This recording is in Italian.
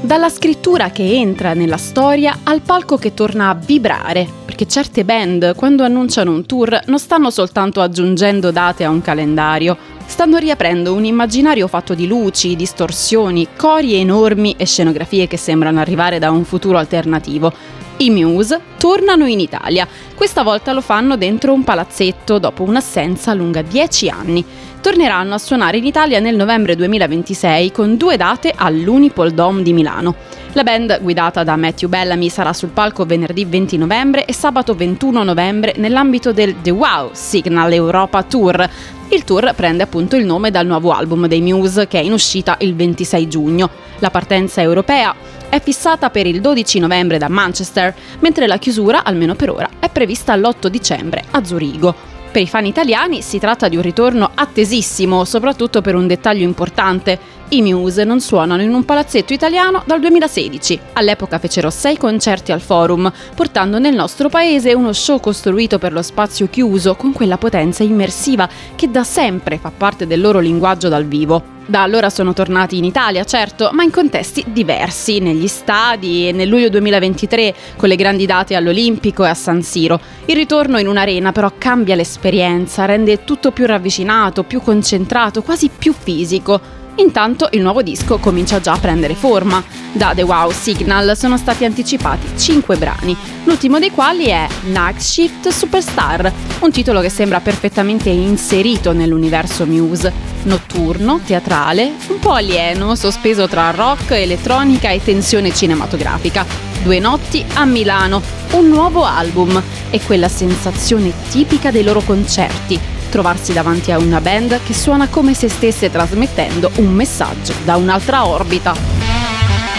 Dalla scrittura che entra nella storia al palco che torna a vibrare, perché certe band, quando annunciano un tour, non stanno soltanto aggiungendo date a un calendario, stanno riaprendo un immaginario fatto di luci, distorsioni, cori enormi e scenografie che sembrano arrivare da un futuro alternativo. I Muse tornano in Italia. Questa volta lo fanno dentro un palazzetto dopo un'assenza lunga 10 anni. Torneranno a suonare in Italia nel novembre 2026 con 2 date all'Unipol Dome di Milano. La band, guidata da Matthew Bellamy, sarà sul palco venerdì 20 novembre e sabato 21 novembre nell'ambito del The Wow Signal Europa Tour. Il tour prende appunto il nome dal nuovo album dei Muse che è in uscita il 26 giugno. La partenza europea è fissata per il 12 novembre da Manchester, mentre la chiusura, almeno per ora, è prevista l'8 dicembre a Zurigo. Per i fan italiani si tratta di un ritorno attesissimo, soprattutto per un dettaglio importante. I Muse non suonano in un palazzetto italiano dal 2016. All'epoca fecero 6 concerti al Forum, portando nel nostro paese uno show costruito per lo spazio chiuso con quella potenza immersiva che da sempre fa parte del loro linguaggio dal vivo. Da allora sono tornati in Italia, certo, ma in contesti diversi, negli stadi e nel luglio 2023 con le grandi date all'Olimpico e a San Siro. Il ritorno in un'arena però cambia l'esperienza, rende tutto più ravvicinato, più concentrato, quasi più fisico. Intanto il nuovo disco comincia già a prendere forma. Da The Wow Signal sono stati anticipati 5 brani, l'ultimo dei quali è Night Shift Superstar, un titolo che sembra perfettamente inserito nell'universo Muse. Notturno, teatrale, un po' alieno, sospeso tra rock, elettronica e tensione cinematografica. 2 notti a Milano, un nuovo album e quella sensazione tipica dei loro concerti. Trovarsi davanti a una band che suona come se stesse trasmettendo un messaggio da un'altra orbita.